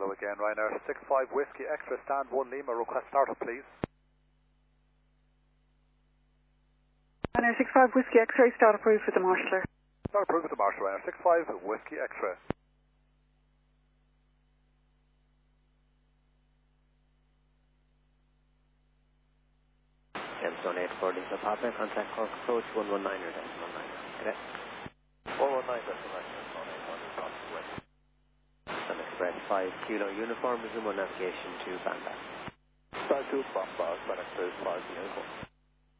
Hello again, Ryanair 65 Whiskey Extra, stand 1 Lima, request startup please. Ryanair 65 Whiskey X-ray, start approved for the marshaller. Start approved with the marshal, Ryanair 65 Whiskey Extra. Gemstone 8 boarding to Papa, contact Cork approach 119 or 19. Okay. 119 Gemstone 8 boarding to West. Sun Express 5 Kilo uniform, resume on navigation to Banda. Start 2 Bamba, Sun Express 5 Uniform.